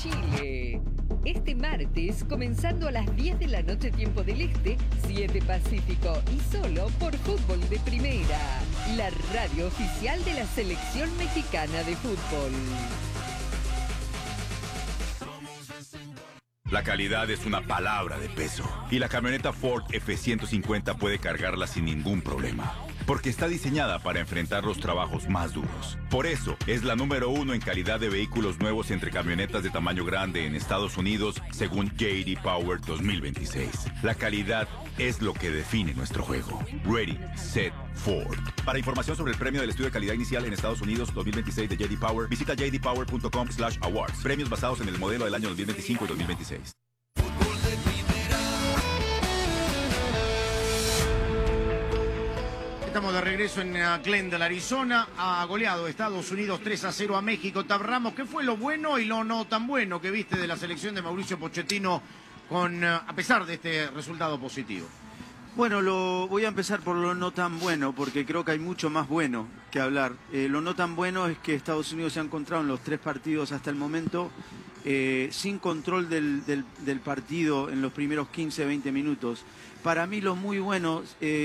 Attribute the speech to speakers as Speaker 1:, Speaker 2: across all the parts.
Speaker 1: Chile. Este martes, comenzando a las 10 de la noche tiempo del Este, 7 Pacífico y solo por Fútbol de Primera, la radio oficial de la Selección Mexicana de Fútbol.
Speaker 2: La calidad es una palabra de peso y la camioneta Ford F-150 puede cargarla sin ningún problema, porque está diseñada para enfrentar los trabajos más duros. Por eso, es la número 1 en calidad de vehículos nuevos entre camionetas de tamaño grande en Estados Unidos, según J.D. Power 2026. La calidad es lo que define nuestro juego. Ready, Set, Ford. Para información sobre el premio del estudio de calidad inicial en Estados Unidos 2026 de J.D. Power, visita jdpower.com/awards. Premios basados en el modelo del año 2025 y 2026.
Speaker 3: Estamos de regreso en Glendale, Arizona. Ha goleado Estados Unidos 3-0 a México. Tab Ramos, ¿qué fue lo bueno y lo no tan bueno que viste de la selección de Mauricio Pochettino a pesar de este resultado positivo?
Speaker 4: Bueno, voy a empezar por lo no tan bueno, porque creo que hay mucho más bueno que hablar. Lo no tan bueno es que Estados Unidos se ha encontrado en los 3 partidos hasta el momento sin control del partido en los primeros 15-20 minutos. Para mí lo muy bueno,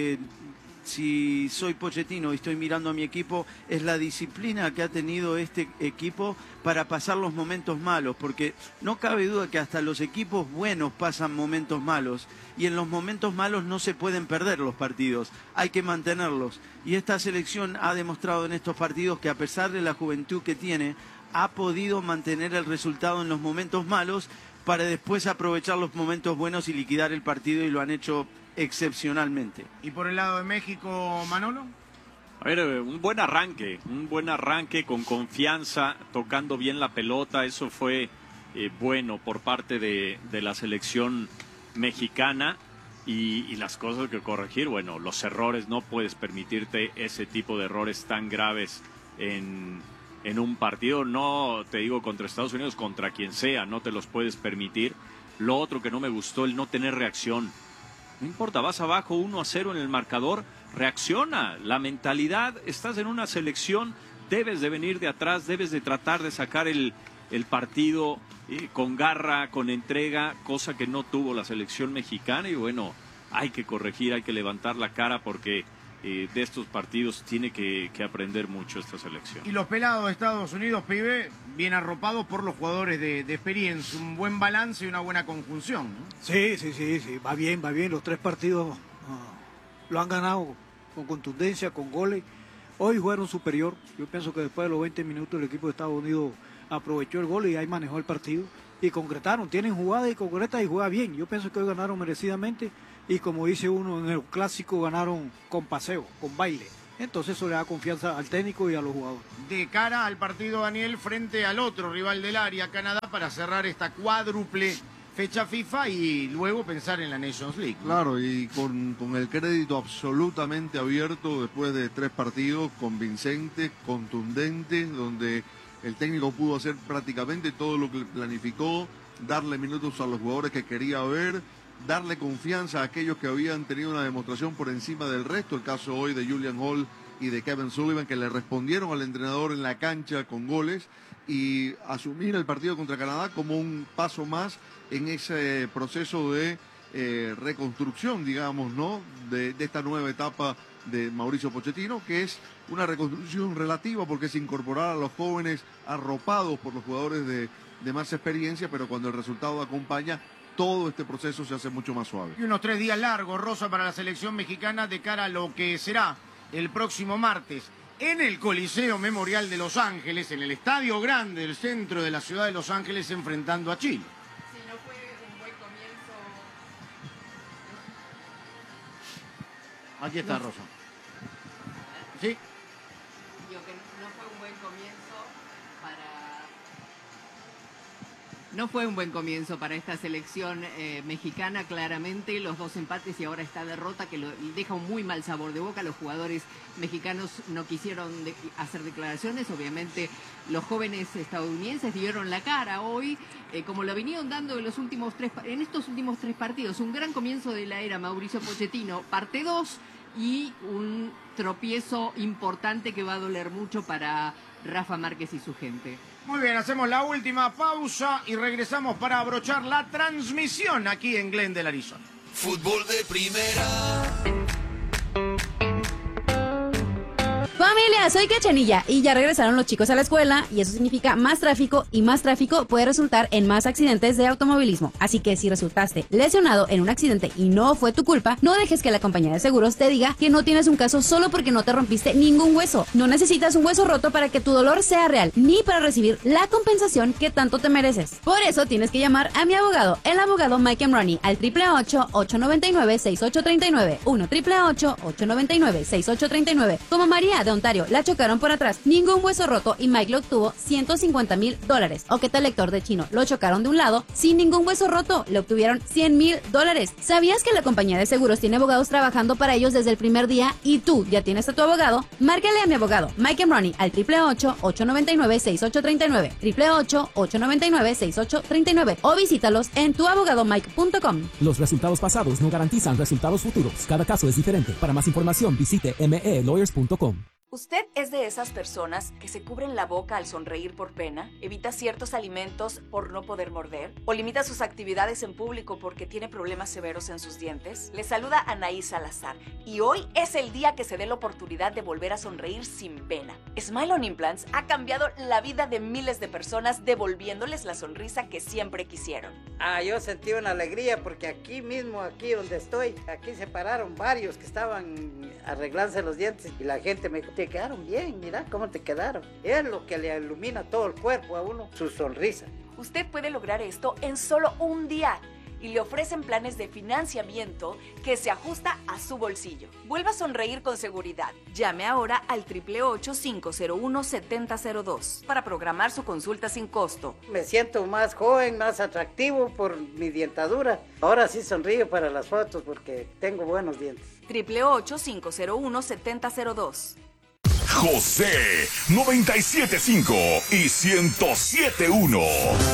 Speaker 4: si soy Pochettino y estoy mirando a mi equipo, es la disciplina que ha tenido este equipo para pasar los momentos malos, porque no cabe duda que hasta los equipos buenos pasan momentos malos, y en los momentos malos no se pueden perder los partidos, hay que mantenerlos. Y esta selección ha demostrado en estos partidos que, a pesar de la juventud que tiene, ha podido mantener el resultado en los momentos malos para después aprovechar los momentos buenos y liquidar el partido, y lo han hecho excepcionalmente.
Speaker 3: ¿Y por el lado de México, Manolo?
Speaker 5: A ver, un buen arranque con confianza, tocando bien la pelota. Eso fue bueno por parte de la selección mexicana, y las cosas que corregir. Bueno, los errores, no puedes permitirte ese tipo de errores tan graves en un partido, no te digo contra Estados Unidos, contra quien sea, no te los puedes permitir. Lo otro que no me gustó, el no tener reacción. No importa, vas abajo 1-0 en el marcador, reacciona. La mentalidad, estás en una selección, debes de venir de atrás, debes de tratar de sacar el partido con garra, con entrega, cosa que no tuvo la selección mexicana. Y bueno, hay que corregir, hay que levantar la cara, porque de estos partidos tiene que aprender mucho esta selección.
Speaker 3: Y los pelados de Estados Unidos, pibe, bien arropados por los jugadores de experiencia, un buen balance y una buena conjunción, ¿no?
Speaker 6: Sí, va bien, los 3 partidos lo han ganado con contundencia, con goles. Hoy jugaron superior, yo pienso que después de los 20 minutos el equipo de Estados Unidos aprovechó el gol y ahí manejó el partido y concretaron, tienen jugada y concreta y juega bien. Yo pienso que hoy ganaron merecidamente. Y como dice uno, en el clásico ganaron con paseo, con baile. Entonces eso le da confianza al técnico y a los jugadores.
Speaker 3: De cara al partido, Daniel, frente al otro rival del área, Canadá, para cerrar esta cuádruple fecha FIFA y luego pensar en la Nations League, ¿no?
Speaker 7: Claro, y con el crédito absolutamente abierto después de 3 partidos convincentes, contundentes, donde el técnico pudo hacer prácticamente todo lo que planificó, darle minutos a los jugadores que quería ver, darle confianza a aquellos que habían tenido una demostración por encima del resto, el caso hoy de Julian Hall y de Kevin Sullivan, que le respondieron al entrenador en la cancha con goles, y asumir el partido contra Canadá como un paso más en ese proceso de reconstrucción, digamos, ¿no?, de esta nueva etapa de Mauricio Pochettino, que es una reconstrucción relativa porque es incorporar a los jóvenes arropados por los jugadores de más experiencia, pero cuando el resultado acompaña, todo este proceso se hace mucho más suave.
Speaker 3: Y unos 3 días largos, Rosa, para la selección mexicana de cara a lo que será el próximo martes en el Coliseo Memorial de Los Ángeles, en el Estadio Grande del centro de la ciudad de Los Ángeles, enfrentando a Chile.
Speaker 8: Sí, no fue un buen comienzo.
Speaker 3: Aquí está, Rosa. ¿Sí?
Speaker 8: Digo que no fue un buen comienzo para... No fue un buen comienzo para esta selección mexicana, claramente. Los 2 empates y ahora esta derrota que deja un muy mal sabor de boca. Los jugadores mexicanos no quisieron hacer declaraciones. Obviamente los jóvenes estadounidenses dieron la cara hoy, como lo vinieron dando en estos últimos 3 partidos. Un gran comienzo de la era Mauricio Pochettino, parte 2, y un tropiezo importante que va a doler mucho para Rafa Márquez y su gente.
Speaker 3: Muy bien, hacemos la última pausa y regresamos para abrochar la transmisión aquí en Glendale, Arizona.
Speaker 9: Fútbol de primera.
Speaker 10: Familia, soy Cachanilla y ya regresaron los chicos a la escuela y eso significa más tráfico y más tráfico puede resultar en más accidentes de automovilismo. Así que si resultaste lesionado en un accidente y no fue tu culpa, no dejes que la compañía de seguros te diga que no tienes un caso solo porque no te rompiste ningún hueso. No necesitas un hueso roto para que tu dolor sea real ni para recibir la compensación que tanto te mereces. Por eso tienes que llamar a mi abogado, el abogado Mike Emroni, al 888-899-6839, 1-888-899-6839. Como María de Ontario, la chocaron por atrás, ningún hueso roto y Mike le obtuvo $150,000. O qué tal Héctor de Chino, lo chocaron de un lado, sin ningún hueso roto, le obtuvieron $100,000. ¿Sabías que la compañía de seguros tiene abogados trabajando para ellos desde el primer día y tú ya tienes a tu abogado? Márcale a mi abogado, Mike Emroni, al 888-899-6839, 888-899-6839 o visítalos en tuabogadomike.com.
Speaker 11: Los resultados pasados no garantizan resultados futuros. Cada caso es diferente. Para más información visite melawyers.com.
Speaker 12: ¿Usted es de esas personas que se cubren la boca al sonreír por pena, evita ciertos alimentos por no poder morder, o limita sus actividades en público porque tiene problemas severos en sus dientes? Le saluda Anaí Salazar y hoy es el día que se dé la oportunidad de volver a sonreír sin pena. Smile on Implants ha cambiado la vida de miles de personas devolviéndoles la sonrisa que siempre quisieron.
Speaker 13: Yo sentí una alegría porque aquí mismo, aquí donde estoy, aquí se pararon varios que estaban arreglándose los dientes y la gente me dijo, te quedaron bien, mira cómo te quedaron. Es lo que le ilumina todo el cuerpo a uno, su sonrisa.
Speaker 12: Usted puede lograr esto en solo un día y le ofrecen planes de financiamiento que se ajusta a su bolsillo. Vuelva a sonreír con seguridad. Llame ahora al 888-501-7002 para programar su consulta sin costo.
Speaker 13: Me siento más joven, más atractivo por mi dientadura. Ahora sí sonrío para las fotos porque tengo buenos dientes.
Speaker 12: 888-501-7002.
Speaker 14: José 97.5 y 107.1.